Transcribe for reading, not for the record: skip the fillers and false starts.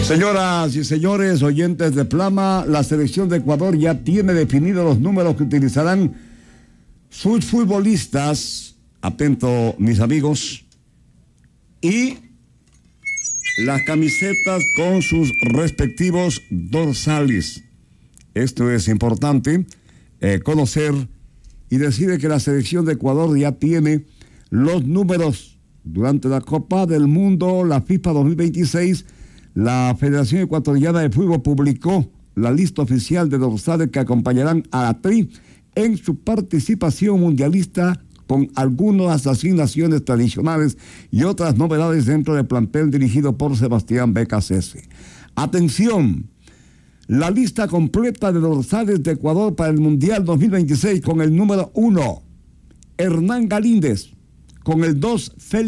Señoras y señores, oyentes de Flama, la selección de Ecuador ya tiene definidos los números que utilizarán sus futbolistas, atento mis amigos, y las camisetas con sus respectivos dorsales. Esto es importante conocer y decir que la selección de Ecuador ya tiene los números durante la Copa del Mundo, la FIFA 2026. La Federación Ecuatoriana de Fútbol publicó la lista oficial de dorsales que acompañarán a la Tri en su participación mundialista, con algunas asignaciones tradicionales y otras novedades dentro del plantel dirigido por Sebastián Becasese. Atención, la lista completa de dorsales de Ecuador para el Mundial 2026 con el número 1, Hernán Galíndez, con el 2, Félix